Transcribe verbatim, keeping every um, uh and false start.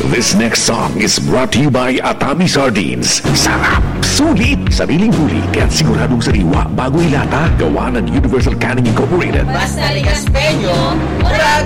This next song is brought to you by Atami Sardines. Sarap! Sulit! Sariling huli kaya't siguradong sariwa bago ilata. Gawa ng Universal Canning Incorporated. Basta ligas penyo, murag